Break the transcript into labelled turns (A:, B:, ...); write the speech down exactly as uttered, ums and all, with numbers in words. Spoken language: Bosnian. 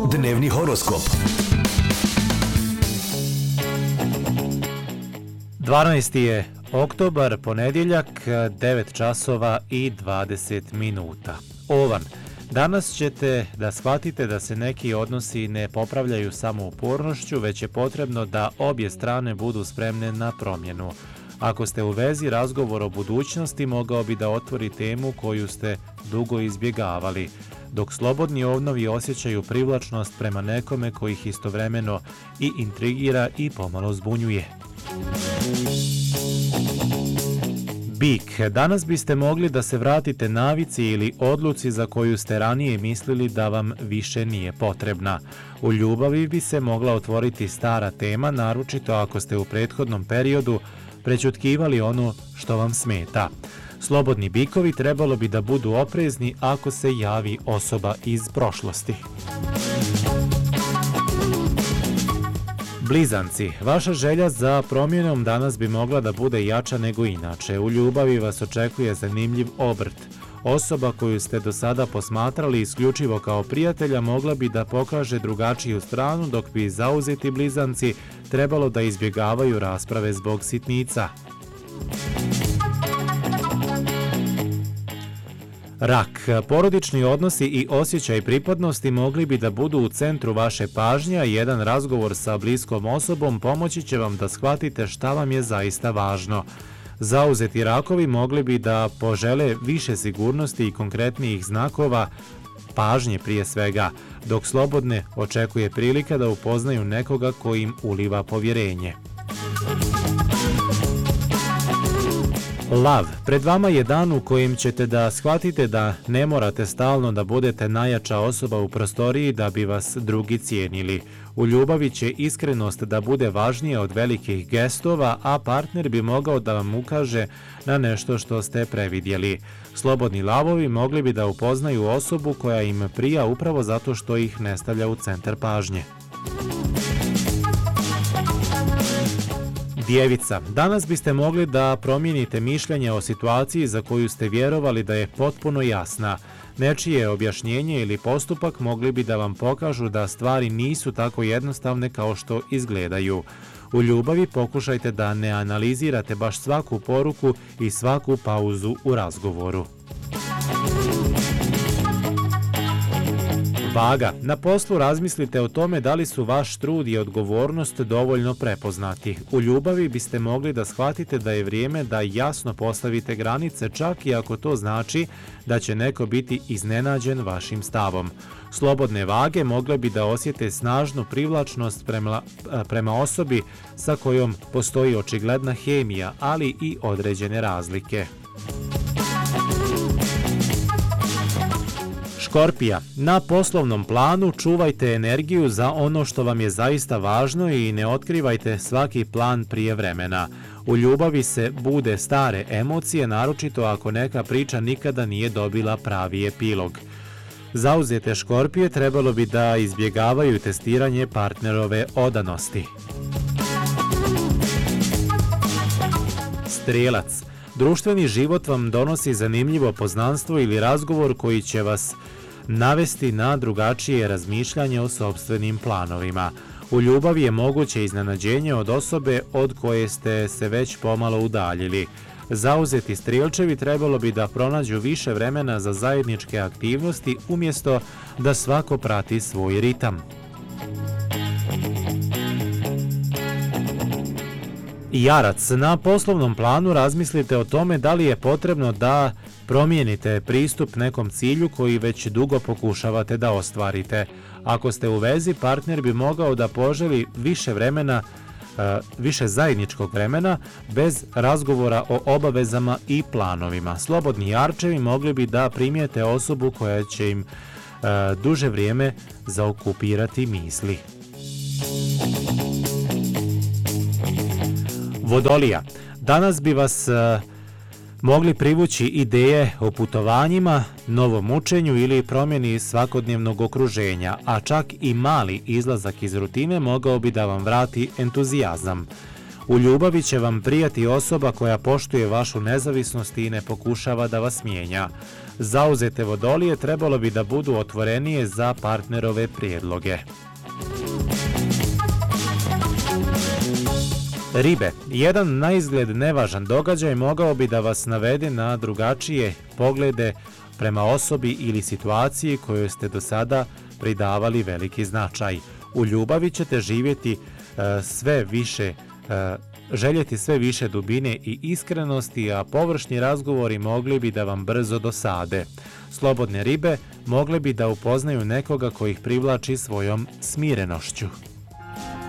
A: Dnevni horoskop.
B: dvanaesti je oktobar, ponedjeljak, devet časova i dvadeset minuta. Ovan. Danas ćete da shvatite da se neki odnosi ne popravljaju samo upornošću, već je potrebno da obje strane budu spremne na promjenu. Ako ste u vezi, razgovor o budućnosti mogao bi da otvori temu koju ste dugo izbjegavali, dok slobodni ovnovi osjećaju privlačnost prema nekome koji ih istovremeno i intrigira i pomalo zbunjuje. Bik, danas biste mogli da se vratite navici ili odluci za koju ste ranije mislili da vam više nije potrebna. U ljubavi bi se mogla otvoriti stara tema, naročito ako ste u prethodnom periodu prećutkivali ono što vam smeta. Slobodni bikovi trebalo bi da budu oprezni ako se javi osoba iz prošlosti. Blizanci, vaša želja za promjenom danas bi mogla da bude jača nego inače. U ljubavi vas očekuje zanimljiv obrt. Osoba koju ste do sada posmatrali isključivo kao prijatelja mogla bi da pokaže drugačiju stranu, dok bi zauzeti blizanci trebalo da izbjegavaju rasprave zbog sitnica. Rak, porodični odnosi i osjećaj pripadnosti mogli bi da budu u centru vaše pažnje, a jedan razgovor sa bliskom osobom pomoći će vam da shvatite šta vam je zaista važno. Zauzeti rakovi mogli bi da požele više sigurnosti i konkretnijih znakova, pažnje prije svega, dok slobodne očekuje prilika da upoznaju nekoga koji im uliva povjerenje. Lav, pred vama je dan u kojem ćete da shvatite da ne morate stalno da budete najjača osoba u prostoriji da bi vas drugi cijenili. U ljubavi će iskrenost da bude važnija od velikih gestova, a partner bi mogao da vam ukaže na nešto što ste previdjeli. Slobodni lavovi mogli bi da upoznaju osobu koja im prija upravo zato što ih ne stavlja u centar pažnje. Djevica, danas biste mogli da promijenite mišljenje o situaciji za koju ste vjerovali da je potpuno jasna. Nečije objašnjenje ili postupak mogli bi da vam pokažu da stvari nisu tako jednostavne kao što izgledaju. U ljubavi pokušajte da ne analizirate baš svaku poruku i svaku pauzu u razgovoru. Vaga, na poslu razmislite o tome da li su vaš trud i odgovornost dovoljno prepoznati. U ljubavi biste mogli da shvatite da je vrijeme da jasno postavite granice, čak i ako to znači da će neko biti iznenađen vašim stavom. Slobodne vage mogle bi da osjete snažnu privlačnost prema, prema osobi sa kojom postoji očigledna hemija, ali i određene razlike. Škorpija, na poslovnom planu čuvajte energiju za ono što vam je zaista važno i ne otkrivajte svaki plan prije vremena. U ljubavi se bude stare emocije, naročito ako neka priča nikada nije dobila pravi epilog. Zauzete škorpije trebalo bi da izbjegavaju testiranje partnerove odanosti. Strijelac, društveni život vam donosi zanimljivo poznanstvo ili razgovor koji će vas navesti na drugačije razmišljanje o sopstvenim planovima. U ljubavi je moguće iznenađenje od osobe od koje ste se već pomalo udaljili. Zauzeti strijelčevi trebalo bi da pronađu više vremena za zajedničke aktivnosti umjesto da svako prati svoj ritam. Jarac, na poslovnom planu razmislite o tome da li je potrebno da promijenite pristup nekom cilju koji već dugo pokušavate da ostvarite. Ako ste u vezi, partner bi mogao da poželi više vremena, više zajedničkog vremena bez razgovora o obavezama i planovima. Slobodni jarčevi mogli bi da primijete osobu koja će im duže vrijeme zaokupirati misli. Vodolija, danas bi vas uh, mogli privući ideje o putovanjima, novom učenju ili promjeni svakodnevnog okruženja, a čak i mali izlazak iz rutine mogao bi da vam vrati entuzijazam. U ljubavi će vam prijati osoba koja poštuje vašu nezavisnost i ne pokušava da vas mijenja. Zauzete vodolije trebalo bi da budu otvorenije za partnerove prijedloge. Ribe, jedan naizgled nevažan događaj mogao bi da vas navede na drugačije poglede prema osobi ili situaciji kojoj ste do sada pridavali veliki značaj. U ljubavi ćete živjeti e, sve više, e, željeti sve više dubine i iskrenosti, a površni razgovori mogli bi da vam brzo dosade. Slobodne ribe mogle bi da upoznaju nekoga koji ih privlači svojom smirenošću.